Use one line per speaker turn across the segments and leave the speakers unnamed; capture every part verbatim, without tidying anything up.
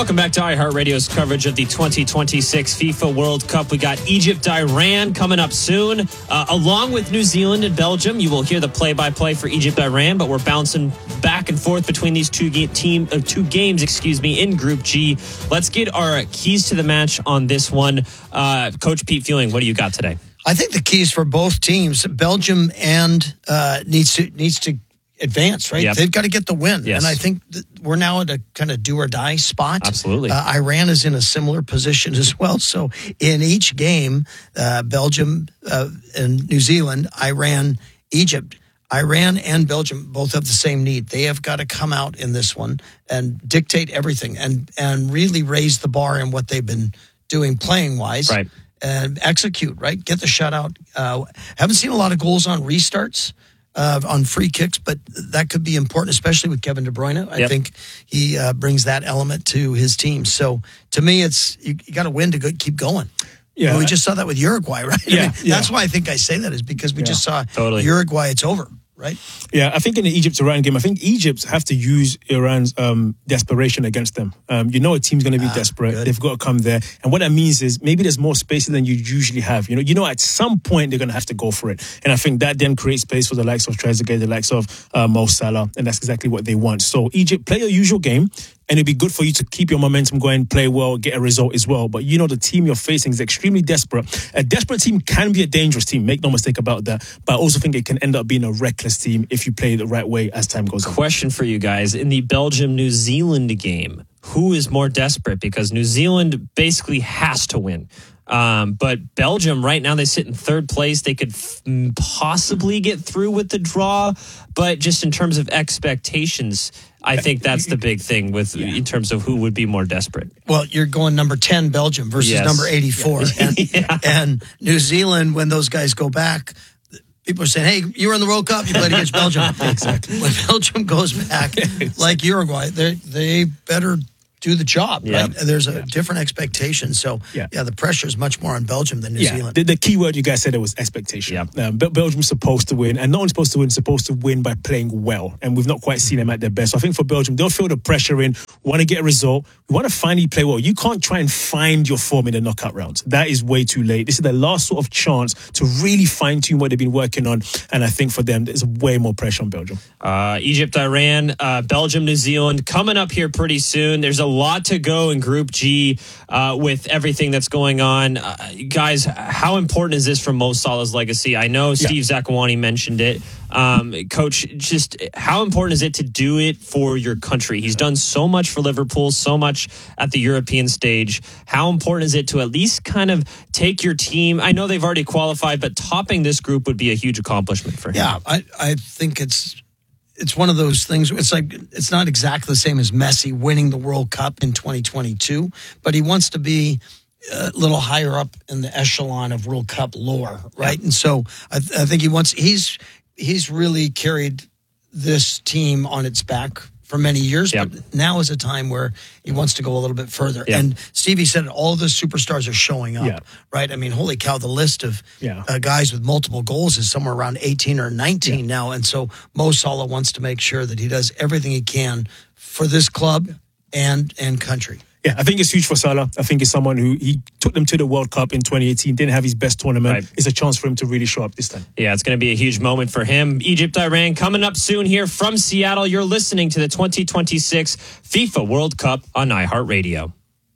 Welcome back to iHeartRadio's coverage of the twenty twenty-six FIFA World Cup. We got Egypt-Iran coming up soon, uh, along with New Zealand and Belgium. You will hear the play-by-play for Egypt-Iran, but we're bouncing back and forth between these two ga- team uh, two games, excuse me, in Group G. Let's get our keys to the match on this one. Uh, Coach Pete Fewing, what do you got today?
I think the keys for both teams, Belgium and uh, needs to needs to advance, right?
Yep.
They've got to get the win.
Yes.
And I think that we're now at a kind of do or die spot.
Absolutely.
Uh, Iran is in a similar position as well. So in each game, uh, Belgium uh, and New Zealand, Iran, Egypt, Iran and Belgium both have the same need. They have got to come out in this one and dictate everything and, and really raise the bar in what they've been doing playing-wise.
Right.
And execute, right? Get the shutout. Uh, haven't seen a lot of goals on restarts. Uh, on free kicks, but that could be important, especially with Kevin De Bruyne. I
yep.
think he uh, brings that element to his team. So to me, it's you, you got to win to go, keep going.
Yeah,
and we just saw that with Uruguay, right?
Yeah,
I mean,
yeah.
That's why I think I say that is because we
Yeah.
just saw
Totally.
Uruguay. It's over, right?
Yeah, I think in the Egypt-Iran game, I think Egypt have to use Iran's um, desperation against them. Um, you know a team's going to be
Ah,
desperate.
good.
They've got to come there. And what that means is maybe there's more space than you usually have. You know, you know at some point they're going to have to go for it. And I think that then creates space for the likes of Trezeguet, the likes of uh, Mo Salah, and that's exactly what they want. So Egypt, play your usual game. And it'd be good for you to keep your momentum going, play well, get a result as well. But you know the team you're facing is extremely desperate. A desperate team can be a dangerous team, make no mistake about that. But I also think it can end up being a reckless team if you play the right way as time goes on.
Question for you guys. In the Belgium-New Zealand game, who is more desperate? Because New Zealand basically has to win. Um, but Belgium, right now, they sit in third place. They could f- possibly get through with the draw. But just in terms of expectations, I think that's the big thing with
Yeah.
in terms of who would be more desperate.
Well, you're going number ten Belgium versus
Yes.
number eighty-four. And,
Yeah.
and New Zealand, when those guys go back, people are saying, hey, you were in the World Cup, you played against Belgium. Exactly. When Belgium goes back, like Uruguay, they they better do the job,
Yeah.
right? There's a different expectation. So, yeah.
Yeah.
the pressure is much more on Belgium than New
Yeah,
Zealand.
the, the key word you guys said it was expectation.
Yeah.
Um, Bel- Belgium's supposed to win, and not only supposed to win, supposed to win by playing well. And we've not quite seen them at their best. So I think for Belgium, they'll feel the pressure in, want to get a result. We want to finally play well. You can't try and find your form in the knockout rounds. That is way too late. This is the last sort of chance to really fine tune what they've been working on. And I think for them, there's way more pressure on Belgium.
Uh, Egypt, Iran, uh, Belgium, New Zealand coming up here pretty soon. There's a lot to go in Group G uh, with everything that's going on. Uh, guys, how important is this for Mo Salah's legacy? I know Steve yeah. Zakuani mentioned it. Um, Coach, just how important is it to do it for your country? He's done so much for Liverpool, so much at the European stage. How important is it to at least kind of take your team? I know they've already qualified, but topping this group would be a huge accomplishment for him.
Yeah, I, I think it's it's one of those things. It's like it's not exactly the same as Messi winning the World Cup in twenty twenty-two, but he wants to be a little higher up in the echelon of World Cup lore, right? Yeah. And so I, th- I think he wants. He's he's really carried this team on its back for many years,
yep.
but now is a time where he wants to go a little bit further.
Yep.
And Stevie said all the superstars are showing up,
Yep.
right? I mean, holy cow, the list of
Yeah.
uh, guys with multiple goals is somewhere around eighteen or nineteen
Yeah.
now. And so Mo Salah wants to make sure that he does everything he can for this club and and country.
Yeah, I think it's huge for Salah. I think it's someone who he took them to the World Cup in twenty eighteen, didn't have his best tournament.
Right.
It's a chance for him to really show up this time.
Yeah, it's going to be a huge moment for him. Egypt, Iran coming up soon here from Seattle. You're listening to the twenty twenty-six FIFA World Cup on iHeartRadio.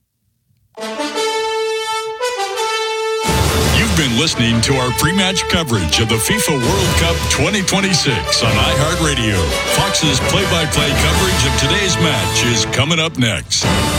You've been listening to our pre-match coverage of the FIFA World Cup twenty twenty-six on iHeartRadio. Fox's play-by-play coverage of today's match is coming up next.